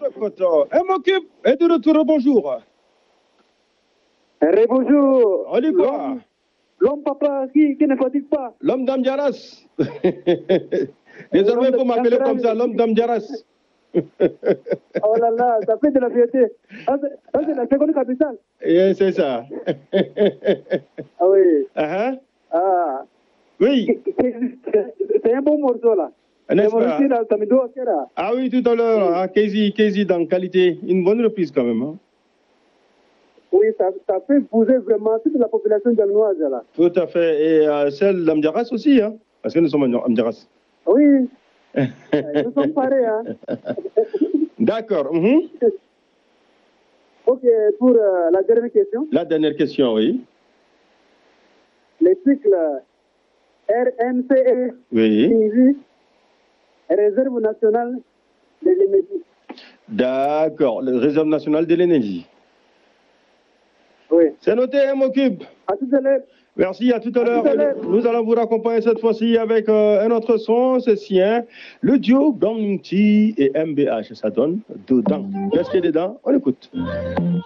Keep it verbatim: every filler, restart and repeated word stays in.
Sokoto. Elle m'occupe. Et de retour, bonjour. Bonjour. On dit quoi? L'homme papa qui, qui ne fatigue pas. L'homme d'Amdiaras. Désormais, il faut m'appeler comme ça, l'homme d'Amdiaras. Oh là là, ça fait de la fierté. Ah, c'est la seconde capitale. Et c'est ça. Ah oui. Uh-huh. Ah. Oui. C'est un bon morceau là. N'est-ce pas? Ah oui, tout à l'heure, hein, Casey, Casey dans qualité. Une bonne reprise quand même. Hein. Oui, ça, ça fait bouger vraiment toute la population danoise là. Tout à fait. Et euh, celle d'Amdiaras aussi, hein, parce que nous sommes à Amdiaras. Oui. Nous sommes pareils. Hein. D'accord. Mm-hmm. Ok, pour euh, la dernière question. La dernière question, oui. Les cycles R N C E, oui. Réserve nationale de l'énergie. D'accord, la Réserve nationale de l'énergie. Oui. C'est noté, M occupe. À tout à l'heure. Merci, à tout à l'heure. Nous allons vous raccompagner cette fois-ci avec euh, un autre son, c'est sien. Le duo Bang T et M B H, ça donne dedans. Qu'est-ce qu'il y a dedans? On écoute.